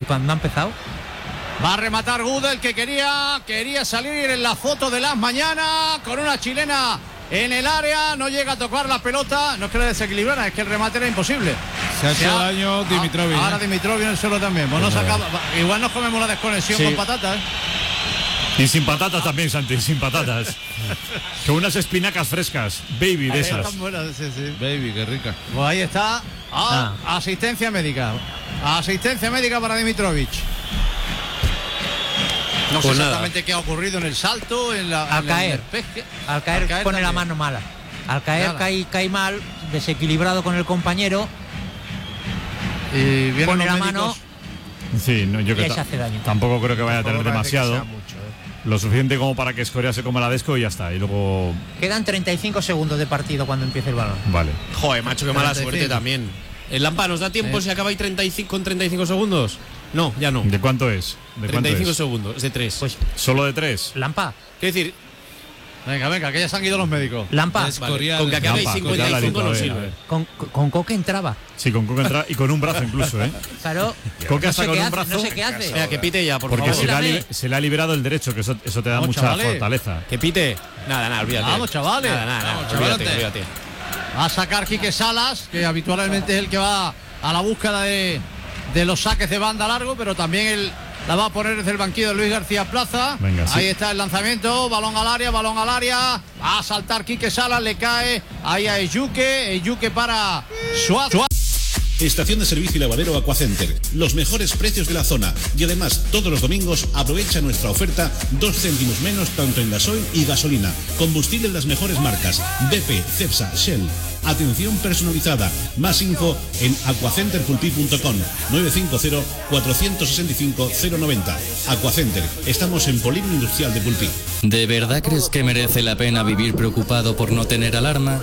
cuando ha empezado. Va a rematar Gudel, que quería salir en la foto de las mañanas con una chilena en el área, no llega a tocar la pelota, no es que la desequilibrara, es que el remate era imposible. Se ha hecho daño Dimitrovic. Ahora Dimitrovic en el suelo también. Pues igual nos comemos la desconexión con patatas. Y sin patatas también, Santi, sin patatas. Con unas espinacas frescas, baby de esas. Buenas, sí. Baby, qué rica. Pues ahí está. Asistencia médica. Asistencia médica para Dimitrovic. No sé exactamente qué ha ocurrido en el salto, al caer pone la mano mala. Al caer cae mal, desequilibrado con el compañero. Y pone la mano. Sí, no, yo creo hace daño. Tampoco creo que vaya a tener demasiado. Lo suficiente como para que Escoria se coma la desco y ya está. Y luego. Quedan 35 segundos de partido cuando empiece el balón. Vale. Joder, macho, qué mala suerte también. El Lampa, ¿nos da tiempo si acaba ahí 35 segundos? No, ya no. ¿De cuánto es? 35 segundos, es de 3. Pues, ¿solo de 3? Lampa. Quiero decir. Venga, que ya se han ido los médicos. Lampa. Vale. Con que acabe 55 no sirve. Con Coque entraba. Sí, con Coque entraba y con un brazo incluso, ¿eh? Claro. Coque hasta con un brazo. No sé qué hace. Espera, que pite ya, por porque favor. se le ha liberado el derecho, que eso te da mucha fortaleza. Que pite. Nada, olvídate. Vamos, chavales. Nada, olvídate. Va a sacar Quique Salas, que habitualmente es el que va a la búsqueda de los saques de banda largo, pero también la va a poner desde el banquillo de Luis García Plaza. Venga, ahí está el lanzamiento, balón al área, va a saltar Quique Salas, le cae ahí a Eyuque para Suárez. Estación de servicio y lavadero Aquacenter. Los mejores precios de la zona. Y además, todos los domingos aprovecha nuestra oferta 2 céntimos menos tanto en gasoil y gasolina. Combustible de las mejores marcas. BP, Cepsa, Shell. Atención personalizada. Más info en aquacenterpulpí.com 950-465-090. Aquacenter. Estamos en Polígono Industrial de Pulpí. ¿De verdad crees que merece la pena vivir preocupado por no tener alarma?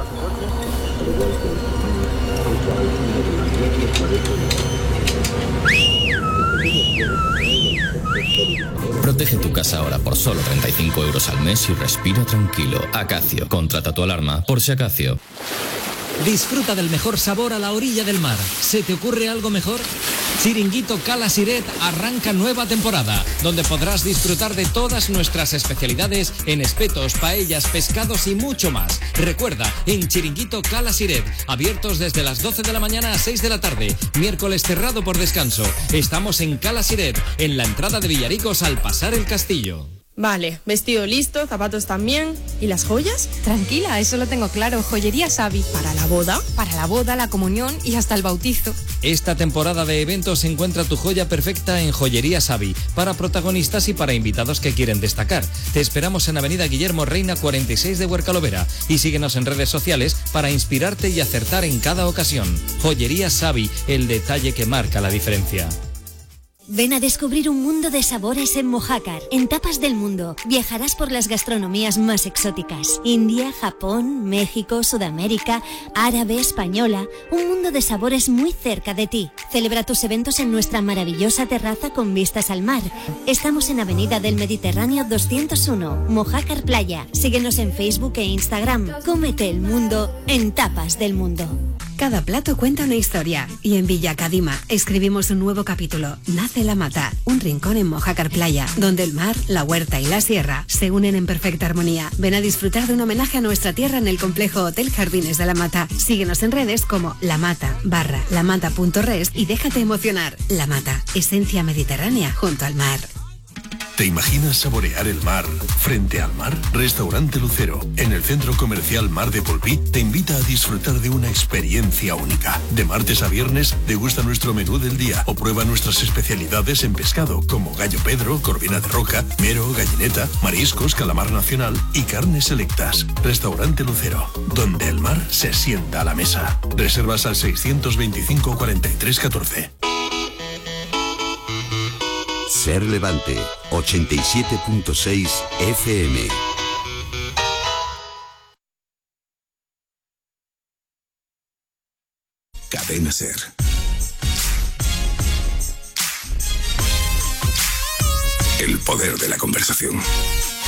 Protege tu casa ahora por solo 35 euros al mes y respira tranquilo. Acacio, contrata tu alarma por si Acacio. Disfruta del mejor sabor a la orilla del mar. ¿Se te ocurre algo mejor? Chiringuito Cala Siret arranca nueva temporada, donde podrás disfrutar de todas nuestras especialidades en espetos, paellas, pescados y mucho más. Recuerda, en Chiringuito Cala Siret, abiertos desde las 12 de la mañana a 6 de la tarde, miércoles cerrado por descanso. Estamos en Cala Siret, en la entrada de Villaricos al pasar el castillo. Vale, vestido listo, zapatos también. ¿Y las joyas? Tranquila, eso lo tengo claro. Joyería Savi. ¿Para la boda? Para la boda, la comunión y hasta el bautizo. Esta temporada de eventos encuentra tu joya perfecta en Joyería Savi, para protagonistas y para invitados que quieren destacar. Te esperamos en Avenida Guillermo Reina 46 de Huercalovera y síguenos en redes sociales para inspirarte y acertar en cada ocasión. Joyería Savi, el detalle que marca la diferencia. Ven a descubrir un mundo de sabores en Mojácar. En Tapas del Mundo viajarás por las gastronomías más exóticas. India, Japón, México, Sudamérica, árabe, española. Un mundo de sabores muy cerca de ti. Celebra tus eventos en nuestra maravillosa terraza con vistas al mar. Estamos en Avenida del Mediterráneo 201, Mojácar Playa. Síguenos en Facebook e Instagram. Cómete el mundo en Tapas del Mundo. Cada plato cuenta una historia y en Villa Cadima escribimos un nuevo capítulo. Nace La Mata, un rincón en Mojácar Playa, donde el mar, la huerta y la sierra se unen en perfecta armonía. Ven a disfrutar de un homenaje a nuestra tierra en el complejo Hotel Jardines de La Mata. Síguenos en redes como lamata.res y déjate emocionar. La Mata, esencia mediterránea junto al mar. ¿Te imaginas saborear el mar frente al mar? Restaurante Lucero, en el Centro Comercial Mar de Polpí, te invita a disfrutar de una experiencia única. De martes a viernes, degusta nuestro menú del día o prueba nuestras especialidades en pescado, como gallo pedro, corvina de roca, mero, gallineta, mariscos, calamar nacional y carnes selectas. Restaurante Lucero, donde el mar se sienta a la mesa. Reservas al 625 43 14. Ser Levante, 87.6 FM. Cadena Ser. El poder de la conversación.